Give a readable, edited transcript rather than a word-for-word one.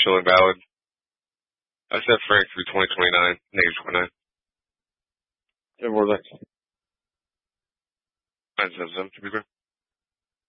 still invalid. I said Frank through 2029, negative 29. 10 more, thanks. 977, to be fair.